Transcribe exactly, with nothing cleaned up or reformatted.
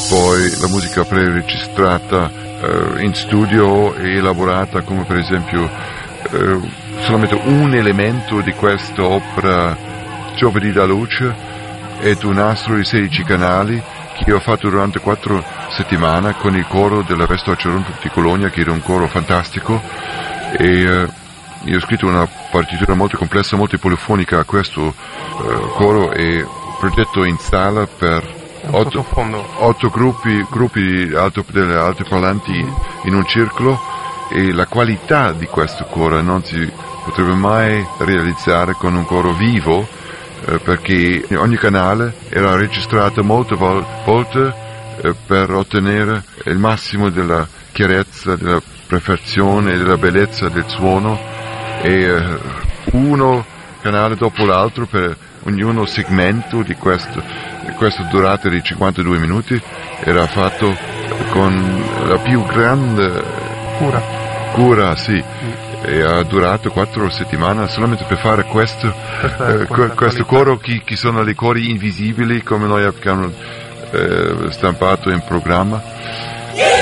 poi la musica preregistrata eh, in studio e elaborata, come per esempio eh, solamente un elemento di questa opera, Giovedì da luce, ed un nastro di sedici canali che ho fatto durante quattro settimane con il coro della Vesto Acheronto di Cologna, che era un coro fantastico, e eh, io ho scritto una partitura molto complessa, molto polifonica a questo eh, coro, e progetto in sala per otto, otto gruppi, gruppi alto, delle altoparlanti mm. in un circolo, e la qualità di questo coro non si potrebbe mai realizzare con un coro vivo, eh, perché ogni canale era registrato molte vol- volte eh, per ottenere il massimo della chiarezza, della perfezione e della bellezza del suono, e eh, uno canale dopo l'altro per ognuno segmento di questo, di questa durata di cinquantadue minuti era fatto con la più grande cura, cura sì, mm. e ha durato quattro settimane solamente per fare questo, eh, questo coro, che, che sono i cori invisibili come noi abbiamo eh, stampato in programma.